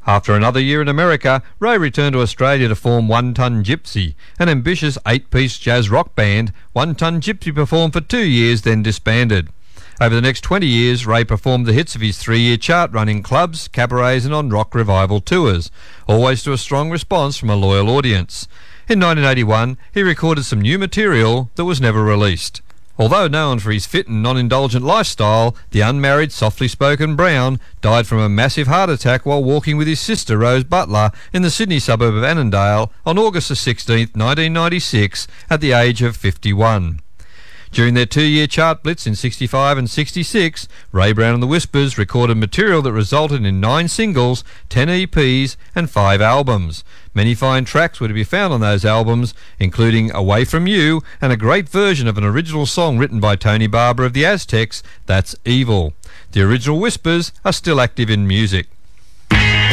After another year in America, Ray returned to Australia to form One Ton Gypsy, an ambitious 8-piece jazz rock band. One Ton Gypsy performed for 2 years, then disbanded. Over the next 20 years, Ray performed the hits of his 3-year chart run in clubs, cabarets and on rock revival tours, always to a strong response from a loyal audience. In 1981, he recorded some new material that was never released. Although known for his fit and non-indulgent lifestyle, the unmarried, softly spoken Brown died from a massive heart attack while walking with his sister Rose Butler in the Sydney suburb of Annandale on August 16, 1996, at the age of 51. During their 2-year chart blitz in 65 and 66, Ray Brown and the Whispers recorded material that resulted in 9 singles, 10 EPs and 5 albums. Many fine tracks were to be found on those albums, including Away From You and a great version of an original song written by Tony Barber of the Aztecs, That's Evil. The original Whispers are still active in music.